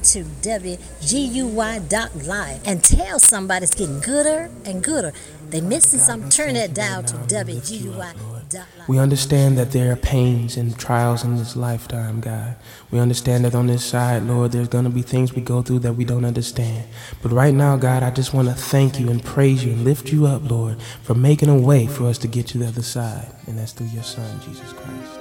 to WGUY.live and tell somebody it's getting gooder and gooder. They missing something. Turn that dial to WGUY.live. We understand that there are pains and trials in this lifetime, God. We understand that on this side, Lord, there's going to be things we go through that we don't understand. But right now, God, I just want to thank you and praise you and lift you up, Lord, for making a way for us to get to the other side. And that's through your Son, Jesus Christ.